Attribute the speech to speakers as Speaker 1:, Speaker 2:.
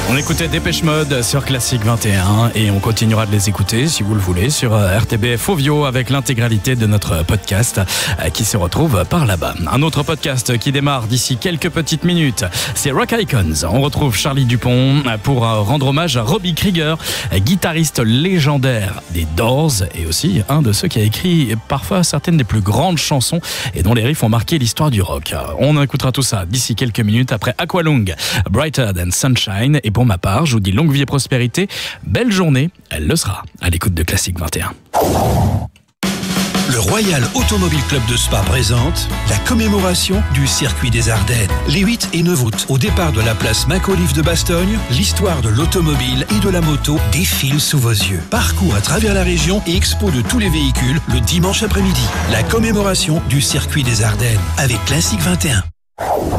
Speaker 1: On écoutait Dépêche Mode sur Classique 21 et on continuera de les écouter si vous le voulez sur RTBF Ovio avec l'intégralité de notre podcast qui se retrouve par là-bas. Un autre podcast qui démarre d'ici quelques petites minutes, c'est Rock Icons. On retrouve Charlie Dupont pour rendre hommage à Robbie Krieger, guitariste légendaire des Doors et aussi un de ceux qui a écrit parfois certaines des plus grandes chansons et dont les riffs ont marqué l'histoire du rock. On écoutera tout ça d'ici quelques minutes après Aqualung, Brighter Than Sunshine. Et pour ma part, je vous dis longue vie et prospérité, belle journée, elle le sera, à l'écoute de Classique 21.
Speaker 2: Le Royal Automobile Club de Spa présente la commémoration du circuit des Ardennes. Les 8 et 9 août, au départ de la place Macauliffe de Bastogne, l'histoire de l'automobile et de la moto défile sous vos yeux. Parcours à travers la région et expo de tous les véhicules le dimanche après-midi. La commémoration du circuit des Ardennes avec Classique 21.